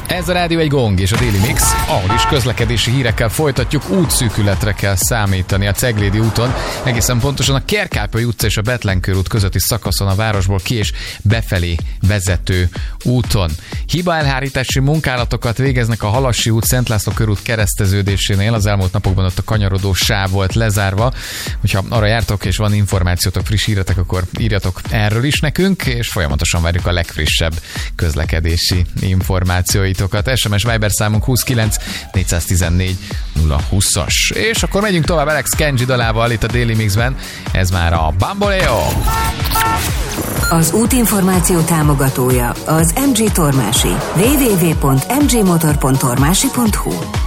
Ez a Rádió egy Gong és a Daily Mix, ahol is közlekedési hírekkel folytatjuk. Útszűkületre kell számítani a Ceglédi úton, egészen pontosan a Kerkápolyi utca és a Betlenkör út közötti szakaszon a városból ki és befelé vezető úton. Hibaelhárítási munkálatokat végeznek a Halassi út, Szent László körút kereszteződésénél. Az elmúlt napokban ott a kanyarodó sáv volt lezárva. Hogyha arra jártok és van információtok, friss híretek, akkor írjatok erről is nekünk, és folyamatosan várjuk a legfrissebb közlekedési információitokat. SMS Viber számunk 29 414 020-as. És akkor megyünk tovább Alex Kenji dalával itt a Daily Mixben. Ez már a Bamboleo. Az útinformáció támogatója az MG Tormási. www.mgmotor.tormási.hu